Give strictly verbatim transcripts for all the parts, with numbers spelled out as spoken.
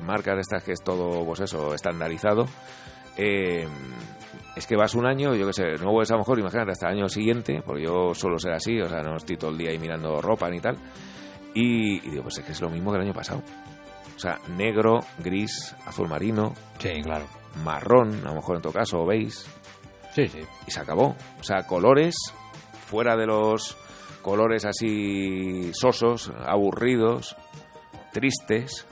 marcas estas que es todo, pues eso, estandarizado, eh, es que vas un año, yo qué sé, no vuelves a lo mejor, imagínate, hasta el año siguiente, porque yo suelo ser así, o sea, no estoy todo el día ahí mirando ropa ni tal, y, y digo, pues es que es lo mismo que el año pasado. O sea, negro, gris, azul marino, sí, claro, marrón, a lo mejor en todo caso, o beige. Sí, sí. Y se acabó. O sea, colores fuera de los colores así sosos, aburridos, tristes.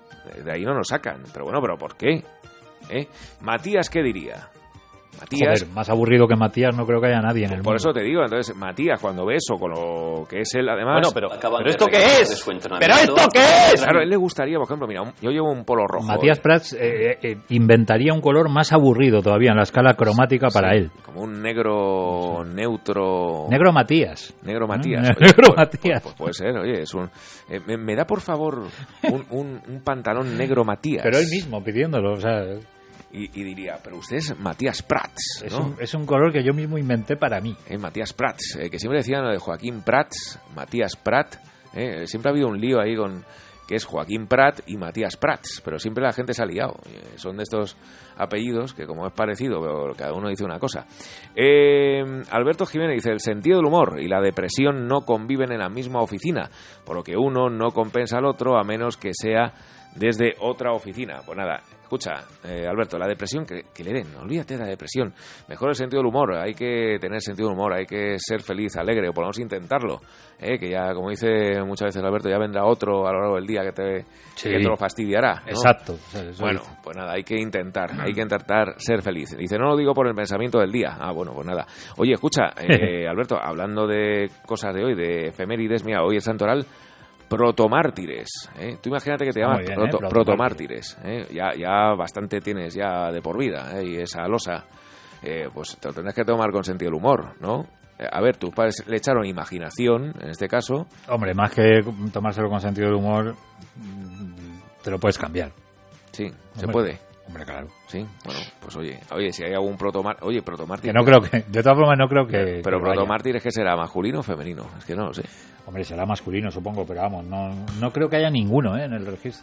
De ahí no nos sacan. Pero bueno, ¿pero por qué? ¿Eh? Matías, ¿qué diría? Matías, joder, más aburrido que Matías no creo que haya nadie en el por mundo. Eso te digo, entonces Matías cuando ve eso con lo que es él además, bueno, pero, ¿pero esto qué es? ¿Pero esto qué es? Claro, a él le gustaría, por ejemplo, mira, un, yo llevo un polo rojo. Matías Prats eh, eh, inventaría un color más aburrido todavía en la escala cromática para sí, él. Como un negro neutro. Negro Matías. Negro Matías. ¿Eh? Oye, Negro pues, Matías. Pues, pues puede ser, oye, es un. Eh, me, me da por favor un, un, un pantalón negro Matías. Pero él mismo pidiéndolo, o sea. Y, y diría, pero usted es Matías Prats, ¿no? Es un, es un color que yo mismo inventé para mí. Eh, Matías Prats, eh, que siempre decían lo de Joaquín Prats, Matías Prat. Eh, siempre ha habido un lío ahí con que es Joaquín Prat y Matías Prats, pero siempre la gente se ha liado. Eh, son de estos apellidos que como es parecido, pero cada uno dice una cosa. Eh, Alberto Jiménez dice, el sentido del humor y la depresión no conviven en la misma oficina, por lo que uno no compensa al otro a menos que sea desde otra oficina. Pues nada, escucha, eh, Alberto, la depresión que, que le den, olvídate de la depresión, mejor el sentido del humor, hay que tener sentido del humor, hay que ser feliz, alegre, o por lo menos intentarlo, eh, que ya, como dice muchas veces Alberto, ya vendrá otro a lo largo del día que te, sí. que te lo fastidiará, ¿no? Exacto. O sea, eso bueno, dice. pues nada, hay que intentar, hay que intentar ser feliz. Dice, no lo digo por el pensamiento del día. Ah, bueno, pues nada. Oye, escucha, eh, Alberto, hablando de cosas de hoy, de efemérides, mira, hoy es santoral protomártires, ¿eh? Tú imagínate que te llamas bien, proto, ¿eh? protomártires, ¿eh? Ya, ya bastante tienes ya de por vida, ¿eh? Y esa losa, eh, pues te lo tendrás que tomar con sentido del humor, ¿no? Eh, a ver, tus padres le echaron imaginación, en este caso. Hombre, más que tomárselo con sentido del humor, te lo puedes cambiar. Sí, hombre, se puede. Hombre, claro. Sí, bueno, pues oye, oye, si hay algún protomártir, oye, protomártir. Que no creo que, de todas formas no creo que. Pero que protomártir es que será masculino o femenino, es que no lo sé. Hombre, será masculino, supongo, pero vamos, no, no creo que haya ninguno, ¿eh? En el registro.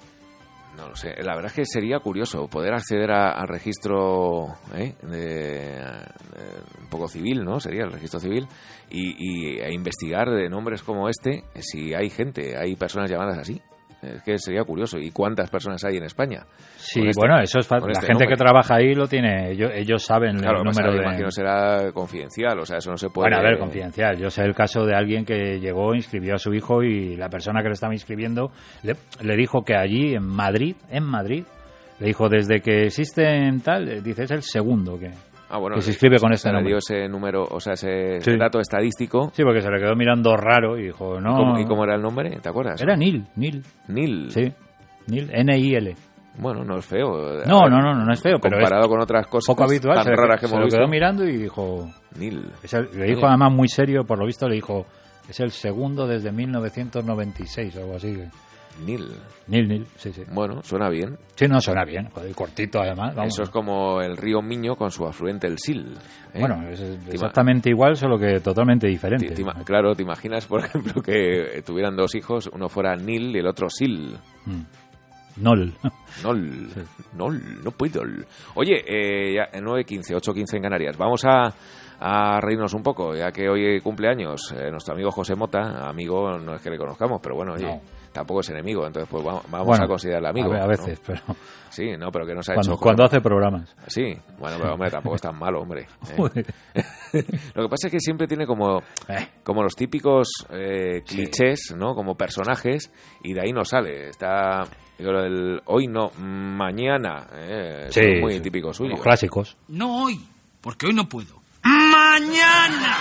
No lo sé, la verdad es que sería curioso poder acceder a- al registro ¿eh? de, de- un poco civil, ¿no? Sería el registro civil y, y a investigar de nombres como este si hay gente, hay personas llamadas así. Es que sería curioso. ¿Y cuántas personas hay en España? Sí, Con este- bueno, eso es con fácil. La este gente nombre. que trabaja ahí lo tiene, ellos, ellos saben Claro, el lo que pasa, número me de... imagino será confidencial, o sea, eso no se puede... Bueno, a ver, confidencial. Yo sé el caso de alguien que llegó, inscribió a su hijo y la persona que le estaba inscribiendo le, le dijo que allí en Madrid, en Madrid, le dijo desde que existen tal, eh, dice, es el segundo que, Ah, bueno, que se inscribe con se este le nombre. dio ese número, o sea, ese, Sí. ese dato estadístico. Sí, porque se le quedó mirando raro y dijo, no... ¿Y, cómo, y cómo era el nombre? ¿Te acuerdas? Era Nil, Nil. Nil. Sí, Nil, N I L. Bueno, no es feo. No, no, no, no es feo, pero es comparado con otras cosas poco habitual. tan Se, le- raras que se hemos lo visto. quedó mirando y dijo... Nil. Es el- le dijo Oye. además muy serio, por lo visto le dijo, es el segundo desde mil novecientos noventa y seis o algo así. Nil. Nil, Nil, sí, sí. Bueno, suena bien. Sí, no, suena bien, joder, cortito además. Vamos. Eso es como el río Miño con su afluente el Sil. ¿eh? Bueno, es Te ima- exactamente igual, solo que totalmente te- diferente. te ima- claro, te imaginas, por ejemplo, que tuvieran dos hijos, uno fuera Nil y el otro Sil. Mm. Nol. Nol, nol, no puedo. Oye, eh, ya, nueve quince, ocho quince en Canarias. Vamos a, a reírnos un poco, ya que hoy cumpleaños eh, nuestro amigo José Mota. Amigo, no es que le conozcamos, pero bueno, oye, No. tampoco es enemigo, entonces pues vamos, vamos Bueno, a considerarle amigo. A, ve- a ¿no? veces, pero Sí, no, pero que nos ha cuando, hecho... cuando hace programas. Sí, bueno, pero hombre, tampoco es tan malo, hombre. ¿eh? Joder. Lo que pasa es que siempre tiene como, Eh, como los típicos eh, clichés, ¿no? Como personajes, y de ahí no sale. Está... Digo, lo del hoy no, mañana. Eh, sí, son muy sí, típico suyo. los clásicos. No hoy, porque hoy no puedo. ¡Mañana!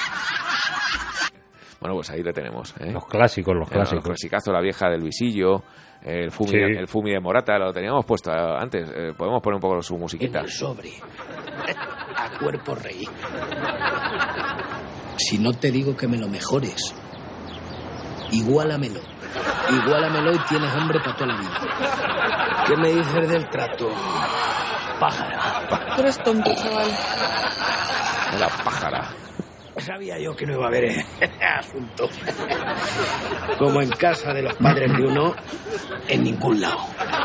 Bueno, pues ahí le tenemos. ¿eh? Los clásicos, los Eh, clásicos. Los clasicazos, la vieja del visillo, el Fumi, Sí. el Fumi de Morata, lo teníamos puesto antes. Eh, podemos poner un poco su musiquita. En el sobre. A cuerpo rey. Si no te digo que me lo mejores, igualamelo. Igualamelo y tienes hambre para toda la vida. ¿Qué me dices del trato? Pájara. Tú eres tonto, chaval. La pájara. Sabía yo que no iba a haber eh, asunto. Como en casa de los padres de uno, en ningún lado.